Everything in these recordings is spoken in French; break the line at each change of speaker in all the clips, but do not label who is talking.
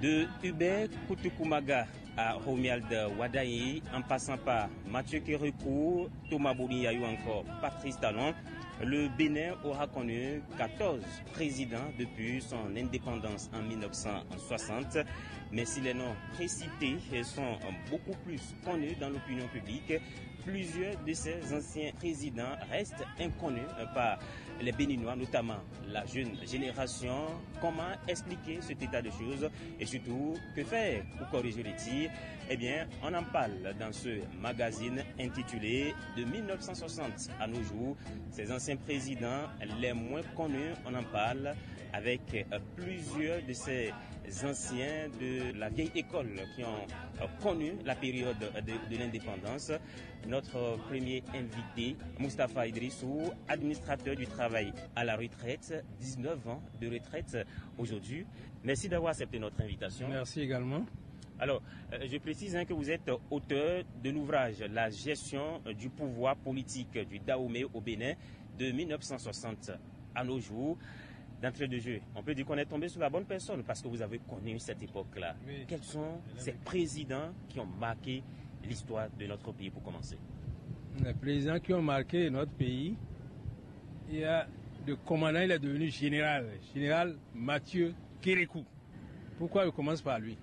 De Hubert Kutukumaga à Romuald Wadaye, en passant par Mathieu Kérékou, Thomas Bouniaï ou encore Patrice Talon, le Bénin aura connu 14 présidents depuis son indépendance en 1960. Mais si les noms précités sont beaucoup plus connus dans l'opinion publique, plusieurs de ces anciens présidents restent inconnus par les Béninois, notamment la jeune génération. Comment expliquer cet état de choses et surtout que faire pour corriger les tirs? Eh bien, on en parle dans ce magazine intitulé De 1960 à nos jours. Ces anciens présidents les moins connus, on en parle avec plusieurs de ces anciens de la vieille école qui ont connu la période de l'indépendance. Notre premier invité, Moustapha Idrissou, administrateur du travail à la retraite, 19 ans de retraite aujourd'hui. Merci d'avoir accepté notre invitation.
Merci également.
Alors, je précise que vous êtes auteur de l'ouvrage La gestion du pouvoir politique du Dahomey au Bénin de 1960 à nos jours. D'entrée de jeu, on peut dire qu'on est tombé sur la bonne personne parce que vous avez connu cette époque-là. Oui. Quels sont ces présidents qui ont marqué l'histoire de notre pays pour commencer?
Les présidents qui ont marqué notre pays, il y a le commandant, il est devenu général Mathieu Kérékou. Pourquoi je commence par lui?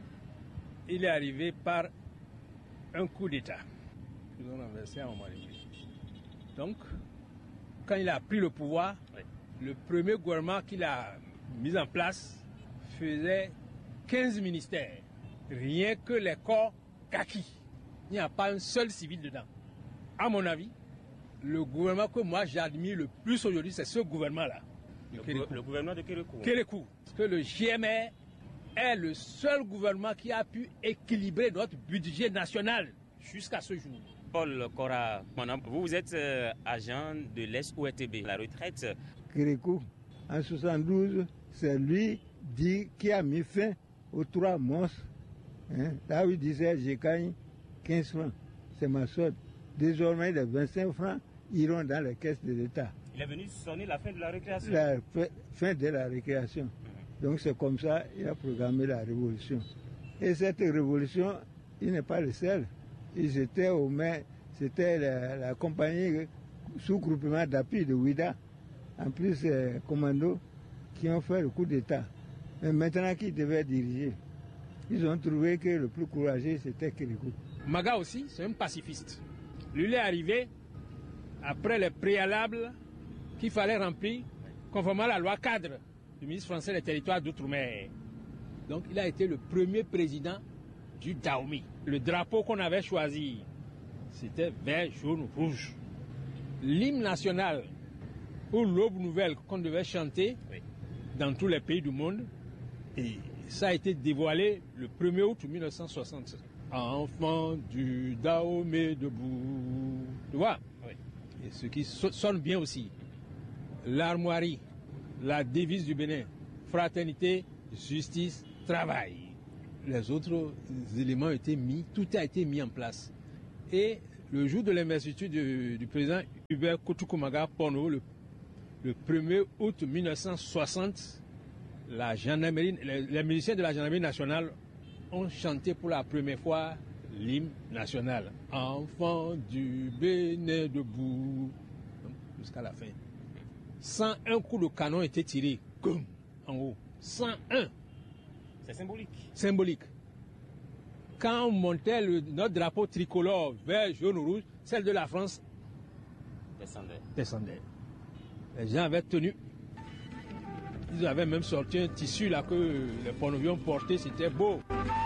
Il est arrivé par un coup d'État. Ils ont renversé à un moment donné. Donc, quand il a pris le pouvoir, oui, le premier gouvernement qu'il a mis en place faisait 15 ministères. Rien que les corps kaki. Il n'y a pas un seul civil dedans. À mon avis, le gouvernement que moi j'admire le plus aujourd'hui, c'est ce gouvernement-là.
Le gouvernement de Kérékou.
Kérékou. Parce que le GMR est le seul gouvernement qui a pu équilibrer notre budget national jusqu'à ce jour.
Paul Kora, vous êtes agent de l'SORTB, la retraite.
Kérékou, en 72, c'est lui qui a mis fin aux 3 monstres. Là où il disait j'ai gagné 15 francs, c'est ma solde. Désormais, les 25 francs iront dans les caisses de l'État.
Il est venu sonner la fin de la récréation.
La fin de la récréation. Donc c'est comme ça qu'il a programmé la révolution. Et cette révolution, il n'est pas le seul. Ils étaient au main, c'était la compagnie sous-groupement d'appui de Ouida. En plus, les commandos qui ont fait le coup d'État. Mais maintenant qu'ils devaient diriger, ils ont trouvé que le plus courageux, c'était Kérékou.
Maga aussi, c'est un pacifiste. Lui, il est arrivé après les préalables qu'il fallait remplir conformément à la loi cadre du ministre français des territoires d'outre-mer. Donc, il a été le premier président du Dahomey. Le drapeau qu'on avait choisi, c'était vert, jaune, rouge. L'hymne national ou l'aube nouvelle qu'on devait chanter dans tous les pays du monde, et ça a été dévoilé le 1er août 1960. Enfant du Dahomey debout. Tu vois? Oui. Et ce qui sonne bien aussi. L'armoirie, la devise du Bénin, fraternité, justice, travail. Les autres éléments ont été mis, tout a été mis en place. Et le jour de l'investiture du président Hubert Kutukumaga Pono, le 1er août 1960, la gendarmerie, les musiciens de la gendarmerie nationale ont chanté pour la première fois l'hymne national. Enfant du Bénin debout. Jusqu'à la fin. 101 coups de canon étaient tirés. Comme en haut. 101.
C'est symbolique.
Symbolique. Quand on montait notre drapeau tricolore, vert, jaune, rouge, celle de la France descendait. Les gens avaient tenu. Ils avaient même sorti un tissu là que les Ponovions portaient, c'était beau.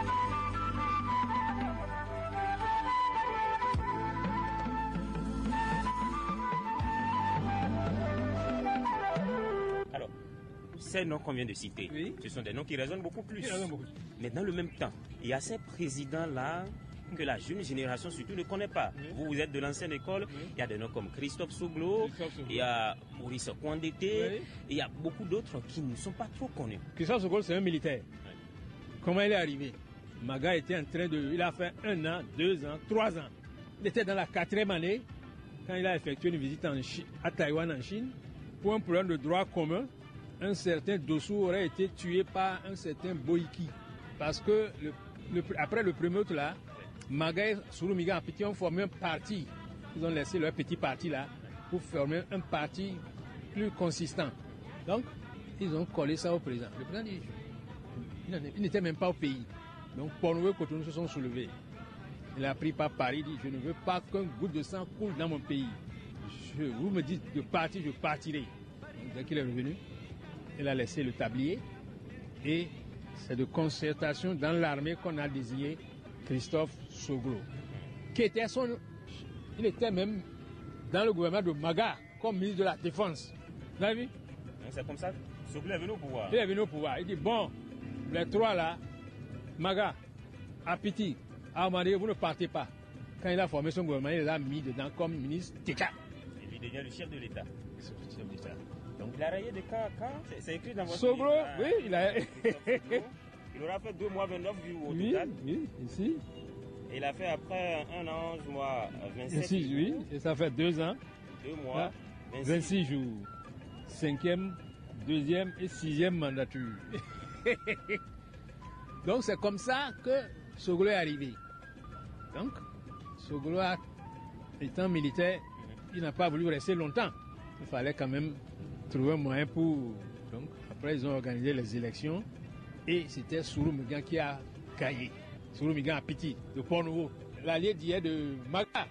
Alors, ces noms qu'on vient de citer, oui, ce sont des noms qui résonnent beaucoup plus. Mais dans le même temps, il y a ces présidents-là que la jeune génération surtout ne connaît pas. Oui. Vous êtes de l'ancienne école, oui, il y a des noms comme Christophe Souglo, il y a Maurice Kouandété, oui, il y a beaucoup d'autres qui ne sont pas trop connus.
Christophe Souglo, c'est un militaire. Oui. Comment il est arrivé? Maga était en train de... Il a fait 1 an, 2 ans, 3 ans. Il était dans la 4e année quand il a effectué une visite à Taïwan en Chine. Pour un problème de droit commun, un certain Dossou aurait été tué par un certain Boïki. Parce que après le 1er août, là, Maga et Souroumiga Apiti ont formé un parti. Ils ont laissé leur petit parti là pour former un parti plus consistant. Donc, ils ont collé ça au président. Le président dit, il n'était même pas au pays. Donc, Porno et Cotonou se sont soulevés. Il a pris par Paris, il dit, je ne veux pas qu'un goutte de sang coule dans mon pays. Vous me dites de partir, je partirai. Donc, dès qu'il est revenu, il a laissé le tablier. Et c'est de concertation dans l'armée qu'on a désigné Christophe Soglo, qui était il était même dans le gouvernement de Maga comme ministre de la Défense. Vous avez vu?
C'est comme ça que Soglo est venu au pouvoir.
Il est venu au pouvoir. Il dit, bon, les trois là, Maga, Apiti, Amadé, vous ne partez pas. Quand il a formé son gouvernement, il l'a mis dedans comme ministre d'État.
Et lui devient le chef de l'État. Donc il a rayé des cas, c'est écrit dans votre
Soglo,
livre,
oui, il a...
Il aura fait 2 mois 29 jours au
oui,
total.
Oui, ici.
Et il a fait après 1 an, 11 mois, 27
26
jours.
Oui, et ça fait 2 ans.
2 mois,
26 jours. 5e, 2e et 6e mandature. Donc c'est comme ça que Soglo est arrivé. Donc, Soglo, étant militaire, il n'a pas voulu rester longtemps. Il fallait quand même trouver un moyen pour... Donc, après, ils ont organisé les élections et c'était Souroumiga qui a gagné. Souroumiga Apiti, de Port-Nouveau, l'allié d'hier de Maga.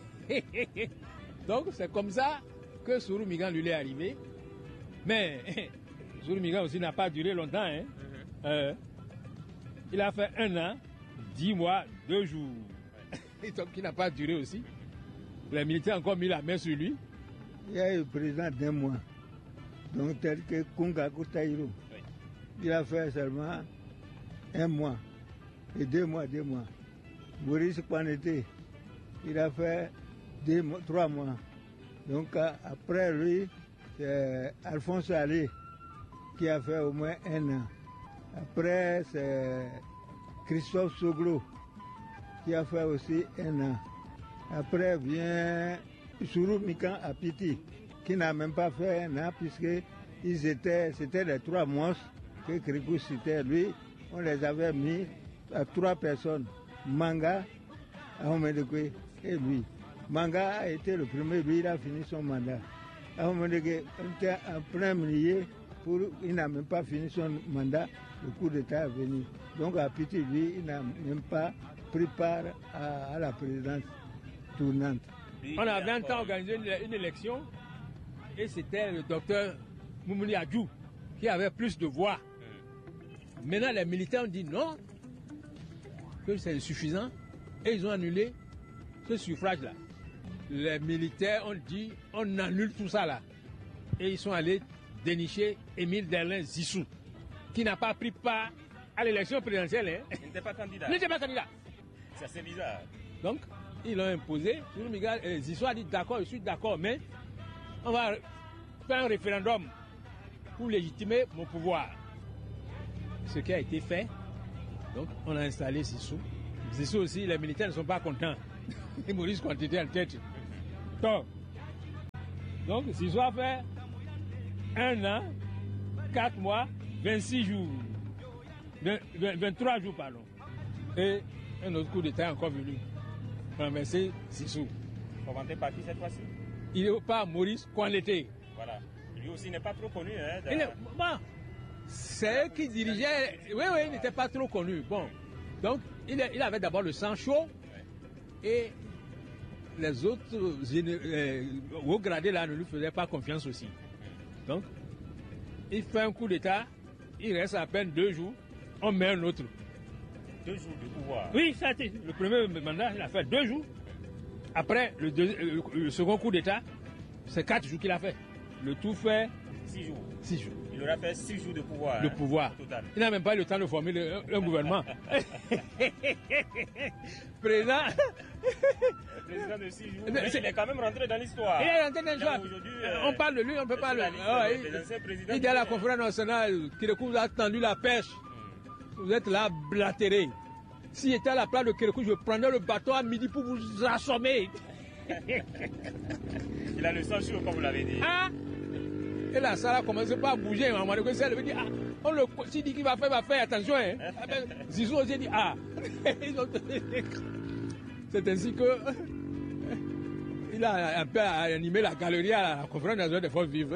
Donc, c'est comme ça que Souroumiga lui est arrivé. Mais Souroumiga aussi n'a pas duré longtemps. Hein. Il a fait 1 an, 10 mois, 2 jours. Et donc, il n'a pas duré aussi. Les militaires ont encore mis la main sur lui.
Il y a eu le président d'1 mois, donc tel que Kungaku Taïro. Il a fait seulement 1 mois et 2 mois. Maurice Kwanete, il a fait 3 mois. Donc après lui, c'est Alphonse Allé qui a fait au moins 1 an. Après, c'est Christophe Soglo qui a fait aussi 1 an. Après vient Souroumiga Apiti qui n'a même pas fait 1 an puisque c'était les 3 mois que Kérékou citait. Lui, on les avait mis à 3 personnes. Manga, Ahomedekwe et lui. Manga a été le premier, lui il a fini son mandat. Ahomedekwe était en plein milieu, il n'a même pas fini son mandat, le coup d'État est venu. Donc Apiti, lui, il n'a même pas pris part à la présidence tournante.
On a 20 ans organisé une élection et c'était le docteur Moumouni Adjou qui avait plus de voix. Maintenant, les militaires ont dit non, que c'est suffisant et ils ont annulé ce suffrage-là. Les militaires ont dit on annule tout ça là. Et ils sont allés dénicher Émile Derlin Zissou, qui n'a pas pris part à l'élection présidentielle. Hein.
Il n'était pas candidat.
Il n'était pas candidat.
C'est assez bizarre.
Donc, ils l'ont imposé. Zissou a dit d'accord, je suis d'accord, mais on va faire un référendum pour légitimer mon pouvoir. Ce qui a été fait. Donc, on a installé Zissou. Zissou aussi, les militaires ne sont pas contents. Et Maurice Kwanté en tête. Donc, Zissou a fait 1 an, 4 mois, 26 jours. 23 jours, pardon. Et un autre coup d'État est encore venu. Renverser Zissou.
Commenté par qui cette fois-ci?
Il n'est pas Maurice Kwanté.
Voilà. Lui aussi n'est pas trop connu. Hein,
c'est eux qui dirigeaient. Oui, il n'était pas trop connu. Bon. Donc, il avait d'abord le sang chaud. Et les autres hauts gradés là ne lui faisaient pas confiance aussi. Donc, il fait un coup d'État. Il reste à peine 2 jours. On met un autre.
2 jours de pouvoir.
Oui, ça a été le premier mandat, il a fait 2 jours. Après, le second coup d'État, c'est 4 jours qu'il a fait. Le tout fait
6 jours.
6 jours.
Il aura fait 6 jours de pouvoir.
De pouvoir.
Total.
Il n'a même pas eu le temps de former un gouvernement. Président.
Président de 6 jours. Mais il est quand même rentré dans l'histoire.
Il est rentré dans l'histoire. On parle de lui, on ne peut pas le. Il est à la conférence nationale. Kérékou vous a tendu la pêche. Vous êtes là blatéré. S'il était à la place de Kérékou, je prendrais le bateau à midi pour vous assommer.
Il a le sang chaud, comme vous l'avez dit.
Ah, Et la salle a commencé par bouger. À un moment donné, elle veut dire, s'il dit qu'il va faire attention. Hein. Zizou aussi dit, c'est ainsi que il a un peu animé la galerie à la conférence nationale des forces vives.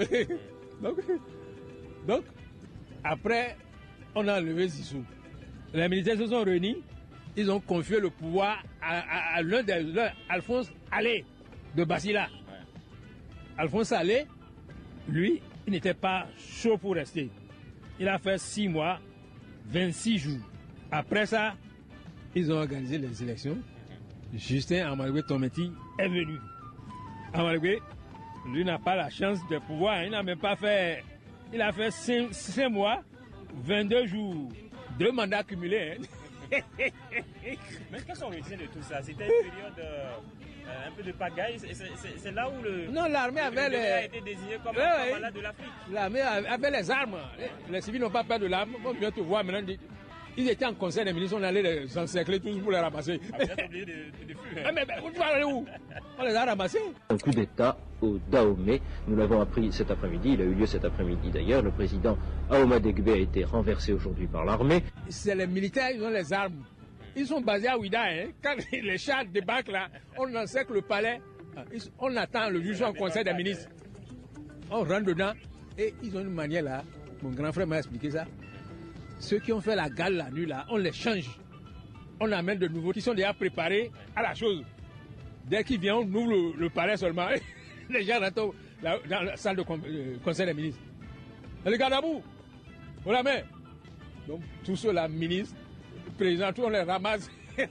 donc, après, on a enlevé Zizou. Les militaires se sont réunis, ils ont confié le pouvoir à l'un des Alphonse Allais de Basila. Ouais. Alphonse Allais, lui, il n'était pas chaud pour rester. Il a fait 6 mois, 26 jours. Après ça, ils ont organisé les élections. Justin Amargué Tometi est venu. Amargué, lui n'a pas la chance de pouvoir. Il n'a même pas fait. Il a fait 5 mois, 22 jours. 2 mandats cumulés.
Hein. Mais quels sont les raisons de tout ça? C'était une période un peu de pagaille. C'est là où
l'armée
a été désigné comme un malade de l'Afrique.
L'armée avait les armes. Les civils n'ont pas peur de l'arme. Moi, je viens te voir maintenant. Ils étaient en conseil des ministres, on allait les encercler tous pour les ramasser.
Vous avez oublié de fuir.
Mais vous allez où? On les a ramassés.
Un coup d'État au Dahomey, nous l'avons appris cet après-midi, il a eu lieu cet après-midi d'ailleurs. Le président Ahoma Degbe a été renversé aujourd'hui par l'armée.
C'est les militaires, ils ont les armes. Ils sont basés à Ouida. Hein. Quand les chars débarquent là, on encercle le palais. On attend le juge en conseil des ministres. On rentre dedans et ils ont une manière là. Mon grand frère m'a expliqué ça. Ceux qui ont fait la gale la nuit là, on les change. On amène de nouveaux qui sont déjà préparés à la chose. Dès qu'ils viennent, on ouvre le palais seulement. Les gens rentrent dans la salle de conseil des ministres. Les gars d'abou, on la met. Donc tous ceux-là, ministres, présidents, tout on les ramasse.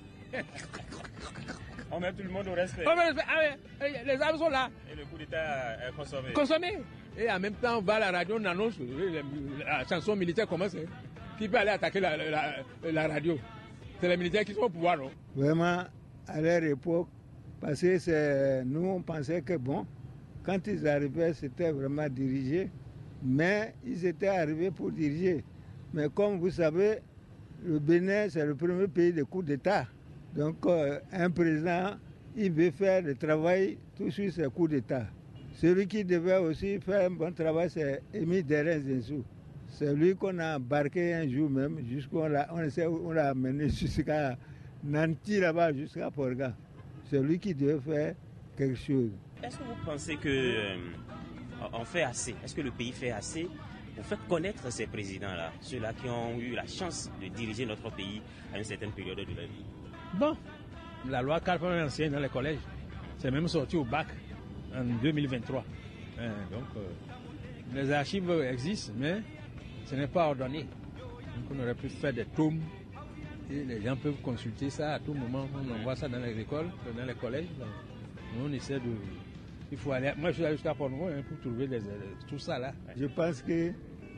On met tout le monde au respect.
Les armes sont là.
Et le coup d'État est consommé.
Consommé. Et en même temps, on va à la radio, on annonce, la chanson militaire commence. Hein. Qui peut aller attaquer la radio? C'est les militaires qui sont au pouvoir, non?
Vraiment, à leur époque, parce que nous, on pensait que bon, quand ils arrivaient, c'était vraiment dirigé, mais ils étaient arrivés pour diriger. Mais comme vous savez, le Bénin, c'est le premier pays de coup d'État. Donc, un président, il veut faire le travail tout de suite, c'est coup d'État. Celui qui devait aussi faire un bon travail, c'est Émile Deren Zensou. C'est lui qu'on a embarqué un jour même, on l'a amené jusqu'à Nanti, là-bas, jusqu'à Porga. C'est lui qui devait faire quelque chose.
Est-ce que vous pensez qu'on fait assez? Est-ce que le pays fait assez pour faire connaître ces présidents-là, ceux-là qui ont eu la chance de diriger notre pays à une certaine période de leur vie?
Bon, la loi Calpin est ancienne dans les collèges. C'est même sorti au bac en 2023. Donc, les archives existent, mais ce n'est pas ordonné. Donc on aurait pu faire des tomes et les gens peuvent consulter ça à tout moment. On envoie ça dans les écoles, dans les collèges. Nous, on essaie de... Il faut aller... Moi, je suis allé jusqu'à Port-Nouveau pour trouver tout ça là.
Je pense que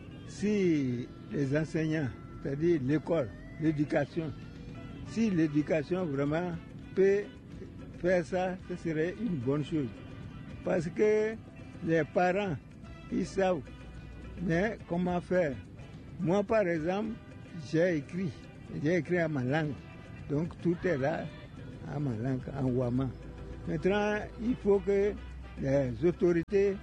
si les enseignants, c'est-à-dire l'école, l'éducation, si l'éducation vraiment peut faire ça, ce serait une bonne chose. Parce que les parents, ils savent. Mais comment faire? Moi, par exemple, j'ai écrit à ma langue. Donc, tout est là, à ma langue, en Wama. Maintenant, il faut que les autorités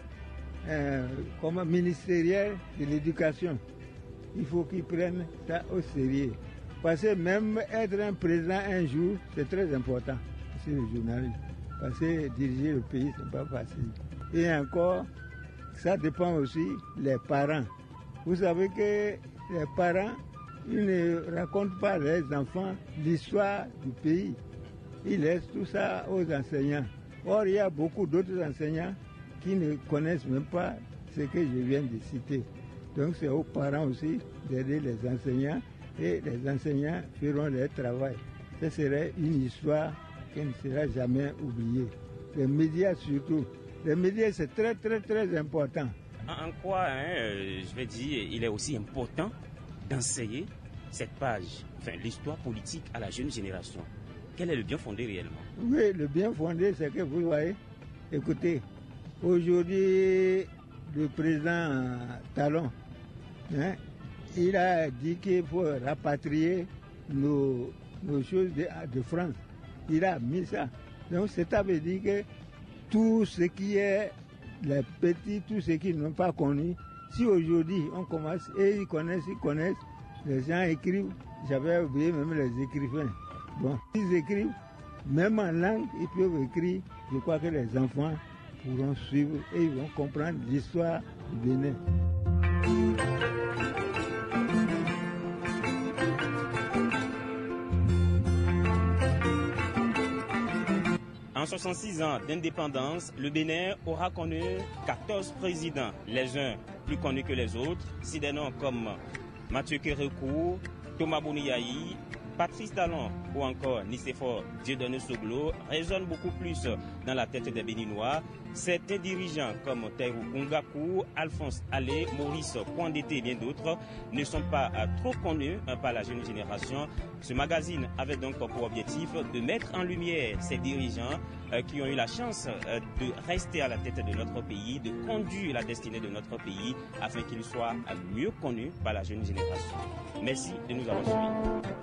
ministérielles de l'éducation, il faut qu'ils prennent ça au sérieux. Parce que même être un président un jour, c'est très important. C'est le journaliste. Parce que diriger le pays, ce n'est pas facile. Et encore, ça dépend aussi des parents. Vous savez que les parents, ils ne racontent pas à leurs enfants l'histoire du pays. Ils laissent tout ça aux enseignants. Or, il y a beaucoup d'autres enseignants qui ne connaissent même pas ce que je viens de citer. Donc, c'est aux parents aussi d'aider les enseignants et les enseignants feront leur travail. Ce serait une histoire qui ne sera jamais oubliée. Les médias surtout. Les médias, c'est très, très, très important.
En quoi, je vais dire, il est aussi important d'enseigner cette page, enfin l'histoire politique à la jeune génération? Quel est le bien fondé réellement?
Oui, le bien fondé, c'est que vous voyez, écoutez, aujourd'hui, le président Talon, il a dit qu'il faut rapatrier nos choses de France. Il a mis ça. Donc, ça veut dire que tout ce qui est les petits, tous ceux qui n'ont pas connu. Si aujourd'hui on commence et ils connaissent, les gens écrivent, j'avais oublié même les écrivains. Bon, ils écrivent, même en langue, ils peuvent écrire. Je crois que les enfants pourront suivre et ils vont comprendre l'histoire du Bénin.
En 66 ans d'indépendance, le Bénin aura connu 14 présidents, les uns plus connus que les autres, si des noms comme Mathieu Kérékou, Thomas Boniaï, Patrice Talon ou encore Nicéphore Dieudonné Soglo résonnent beaucoup plus dans la tête des Béninois. Certains dirigeants comme Taïrou Kungaku, Alphonse Allé, Maurice Poindété et bien d'autres ne sont pas trop connus par la jeune génération. Ce magazine avait donc pour objectif de mettre en lumière ces dirigeants qui ont eu la chance de rester à la tête de notre pays, de conduire la destinée de notre pays afin qu'ils soient mieux connus par la jeune génération. Merci de nous avoir suivis.